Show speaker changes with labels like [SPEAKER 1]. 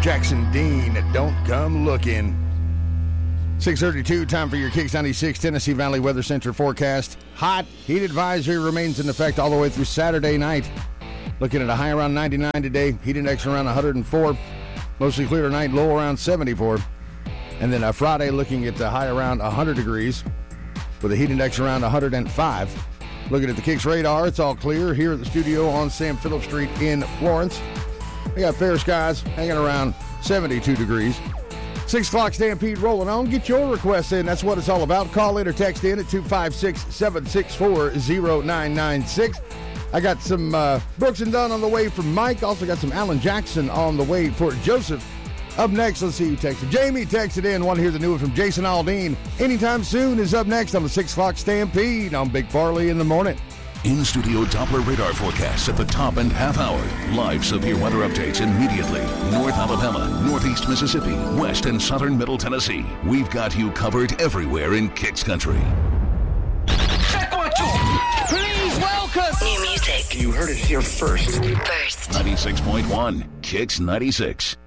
[SPEAKER 1] Jackson Dean, Don't Come Looking. 6:32, time for your Kicks 96 Tennessee Valley Weather Center forecast. Hot heat advisory remains in effect all the way through Saturday night. Looking at a high around 99 today, heat index around 104. Mostly clear tonight, low around 74. And then Friday looking at the high around 100 degrees with a heat index around 105. Looking at the Kicks radar, it's all clear here at the studio on Sam Phillips Street in Florence. We got fair skies hanging around 72 degrees. 6 o'clock Stampede rolling on. Get your requests in. That's what it's all about. Call in or text in at 256-764-0996. I got some Brooks and Dunn on the way from Mike. Also got some Alan Jackson on the way for Joseph. Up next, let's see who texted. Jamie texted in. Want to hear the new one from Jason Aldean. Anytime Soon is up next on the 6 o'clock Stampede on Big Farley in the morning.
[SPEAKER 2] In-studio Doppler radar forecasts at the top and half hour. Live severe weather updates immediately. North Alabama, Northeast Mississippi, West and Southern Middle Tennessee. We've got you covered everywhere in Kicks Country.
[SPEAKER 3] Please welcome
[SPEAKER 4] new music.
[SPEAKER 5] You heard it here first.
[SPEAKER 2] 96.1 Kicks 96.